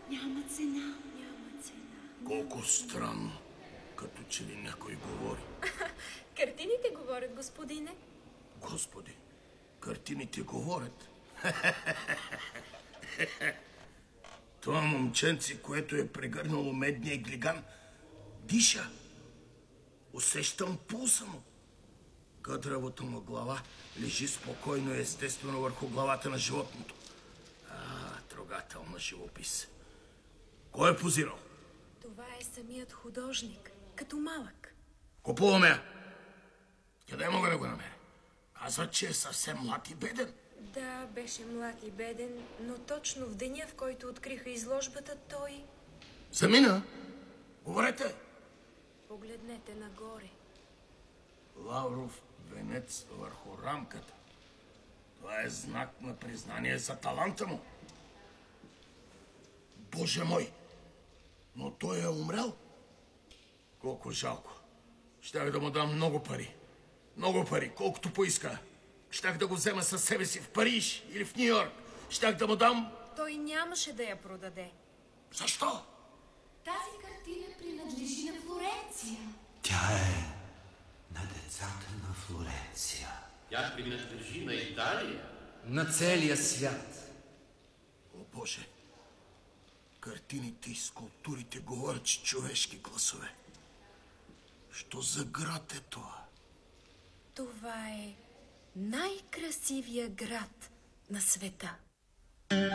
Няма цена, няма цена. Колко странно, като че ли някой говори. Картините говорят, господине. Господи, картините говорят. Това момченце, което е прегърнало медния глиган, диша. Усещам пулса му. Гъдравата му глава лежи спокойно и естествено върху главата на животното. Трогателна живопис. Кой е позирал? Това е самият художник, като малък. Купуваме я. Къде мога да го намеря? Казва, че е съвсем млад и беден. Да, беше млад и беден, но точно в деня, в който откриха изложбата, той... Замина? Говорете. Погледнете нагоре. Лавров венец върху рамката. Това е знак на признание за таланта му. Боже мой! Но той е умрял. Колко жалко. Щях да му дам много пари. Много пари, колкото поиска. Щях да го взема със себе си в Париж или в Нью-Йорк. Щях да му дам... Той нямаше да я продаде. Защо? Тази картина принадлежи на Флоренция. Тя е на децата на Флоренция. Тя принадлежи на Италия. На целия свят. О, Боже! Картините и скулптурите говорят с човешки гласове. Що за град е това? Това е най-красивия град на света.